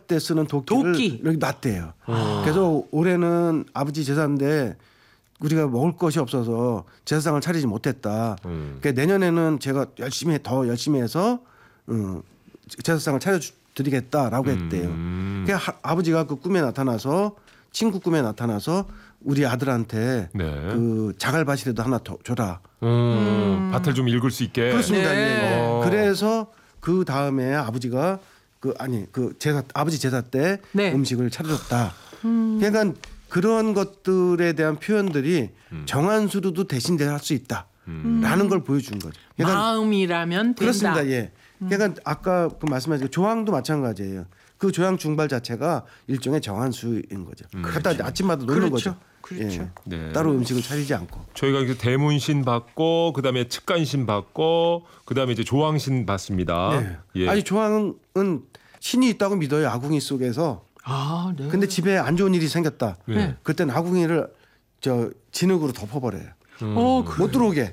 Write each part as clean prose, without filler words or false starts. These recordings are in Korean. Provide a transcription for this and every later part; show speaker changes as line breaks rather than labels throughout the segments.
때 쓰는 도끼를 이렇게 놨대요. 그래서 올해는 아버지 제사인데 우리가 먹을 것이 없어서 제사상을 차리지 못했다. 그러니까 내년에는 제가 더 열심히 해서 제사상을 차려드리겠다라고 했대요. 그러니까 아버지가 그 꿈에 나타나서 친구 꿈에 나타나서 우리 아들한테 그 자갈밭이라도 하나 더 줘라.
밭을 좀 읽을 수 있게.
그렇습니다. 예. 그래서 그 다음에 아버지가 아버지 제사 때 음식을 차려줬다. 그러니까 그런 것들에 대한 표현들이 정한수로도 대신 할 수 있다라는 걸 보여준 거죠.
그러니까 마음이라면 된다.
그렇습니다. 예. 그러니까 아까 그 말씀하신 조항도 마찬가지예요. 그 조항 중발 자체가 일종의 정한수인 거죠. 갖다 아침마다 놓는 거죠.
그렇죠.
예. 따로 음식을 차리지 않고.
저희가 이제 대문신 받고 그다음에 측간신 받고 그다음에 이제 조항신 받습니다.
네.
예.
아니 조항은 신이 있다고 믿어요. 아궁이 속에서.
네.
근데 집에 안 좋은 일이 생겼다. 그때는 아궁이를 진흙으로 덮어버려요. 못 들어오게.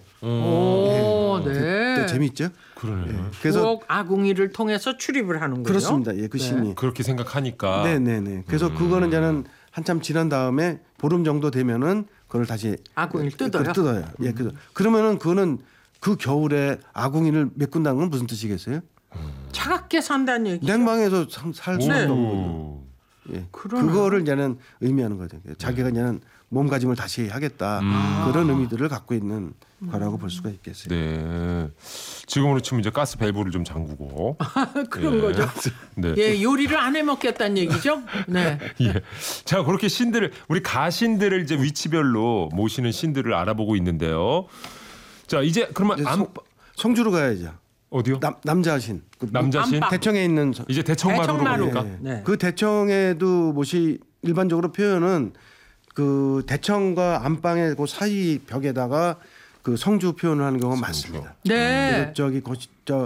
네.
재밌죠?
그러네요.
예. 그래서
아궁이를 통해서 출입을 하는 거죠.
그렇습니다. 예, 그 신이.
그렇게 생각하니까.
네네네. 그래서 그거는 이제는 한참 지난 다음에 보름 정도 되면은 그걸 다시
아궁이를 뜯어요.
예, 그러면은 그거는 그 겨울에 아궁이를 메꾼다는 건 무슨 뜻이겠어요?
차갑게 산다는 얘기죠.
냉방에서 살 수는 없고. 예. 그거를 이제는 의미하는 거죠. 자기가 이제는 몸가짐을 다시 하겠다. 그런 의미들을 갖고 있는 거라고 볼 수가 있겠어요.
네. 지금으로 치면 이제 가스 밸브를 좀 잠그고.
그런 거죠.
네.
예, 요리를 안 해 먹겠다는 얘기죠. 네.
예. 자, 그렇게 신들을 우리 가신들을 이제 위치별로 모시는 신들을 알아보고 있는데요. 자, 이제 그러면
성주로 가야죠.
어디요?
남자신.
남자신.
대청에 있는
이제 대청마루로 갑니까?
네. 그 대청에도 일반적으로 표현은 그 대청과 안방의 그 사이 벽에다가 그 성주 표현을 하는 경우가 많습니다.
네.
그래서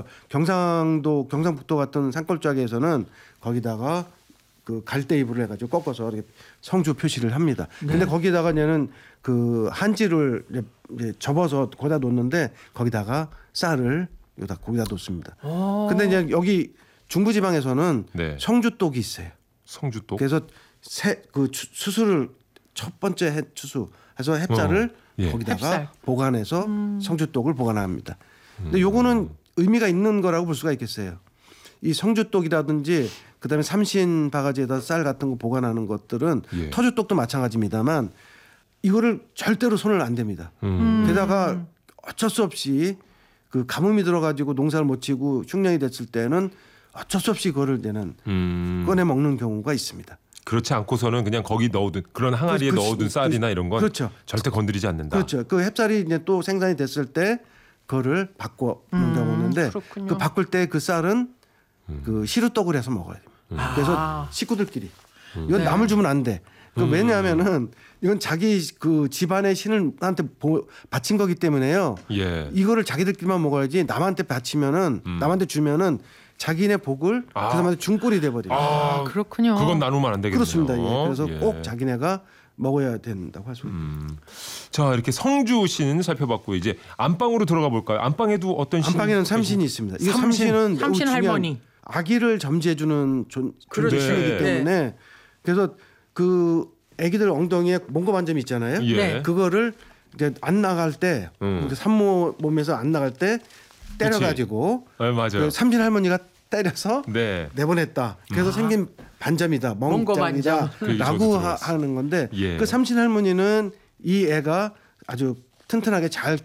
경상북도 같은 산골짜기에서는 거기다가 그 갈대입으로 해가지고 꺾어서 이렇게 성주 표시를 합니다. 근데 거기다가 얘는 그 한지를 이제 접어서 거기다 놓는데 거기다가 쌀을 거기다 놓습니다. 근데 이제 여기 중부지방에서는 성주독이 있어요.
성주독.
그래서 그 수술을 첫 번째 추수해서 햅쌀을 거기다가 보관해서 성주독을 보관합니다. 근데 요거는 의미가 있는 거라고 볼 수가 있겠어요. 이 성주독이라든지 그다음에 삼신 바가지에다 쌀 같은 거 보관하는 것들은 터주독도 마찬가지입니다만 이거를 절대로 손을 안 댑니다. 게다가 어쩔 수 없이 그 가뭄이 들어가지고 농사를 못 지고 흉년이 됐을 때는 어쩔 수 없이 그거를 내는 꺼내 먹는 경우가 있습니다.
그렇지 않고서는 그냥 거기 넣어둔 그런 항아리에 넣어둔 쌀이나 이런 건 절대 건드리지 않는다.
그렇죠. 그 햅쌀이 이제 또 생산이 됐을 때 그거를 바꿔 먹는 경우가 있는데 그 바꿀 때 그 쌀은 그 시루떡을 해서 먹어야 됩니다. 그래서 식구들끼리 이건 남을 주면 안 돼. 왜냐하면은 이건 자기 그 집안의 신을 나한테 바친 거기 때문에요. 이거를 자기들끼리만 먹어야지 남한테 바치면은 남한테 주면은 자기네 복을 그 사람한테 중꼴이 돼버립니다.
그렇군요.
그건 나누면 안 되겠네요.
그렇습니다. 예. 그래서 꼭 자기네가 먹어야 된다고 할 수 있습니다.
자, 이렇게 성주신 살펴봤고 이제 안방으로 들어가 볼까요? 안방에도 어떤 신?
안방에는 삼신이 있습니다. 이 삼신은
삼신 할머니.
아기를 점지해주는 신이기 때문에 그래서 그 아기들 엉덩이에 몽고 반점이 있잖아요. 그거를 이제 안 나갈 때 산모 몸에서 안 나갈 때 때려가지고
맞아요.
그 삼신 할머니가 때려서 내보냈다. 그래서 생긴 반점이다, 멍짱이다 라고 하는 건데 그 삼신 할머니는 이 애가 아주 튼튼하게 잘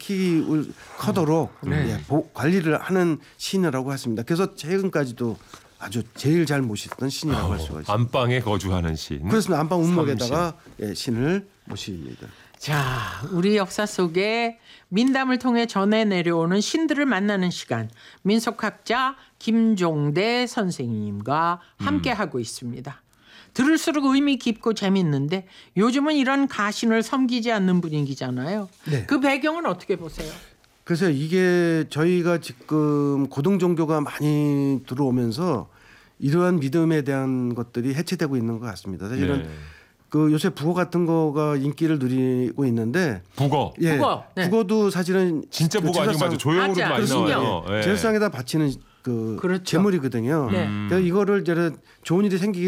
커도록 관리를 하는 신이라고 했습니다. 그래서 최근까지도 아주 제일 잘 모시던 신이라고 할 수가 있습니다.
안방에 거주하는 신.
그렇습니다. 안방 운목에다가 신을 모십니다.
자, 우리 역사 속에 민담을 통해 전해 내려오는 신들을 만나는 시간. 민속학자 김종대 선생님과 함께하고 있습니다. 들을수록 의미 깊고 재밌는데 요즘은 이런 가신을 섬기지 않는 분위기잖아요. 그 배경은 어떻게 보세요?
그래서 이게 저희가 지금 고등 종교가 많이 들어오면서 이러한 믿음에 대한 것들이 해체되고 있는 것 같습니다. 사실은 그 요새 북어 같은 거가 인기를 누리고 있는데
북어,
북어도 사실은
진짜 북어 아니고 맞아 조형으로 많이 나와요.
제사상에다 바치는 그 재물이거든요. 그래서 이거를 이제 좋은 일이 생기기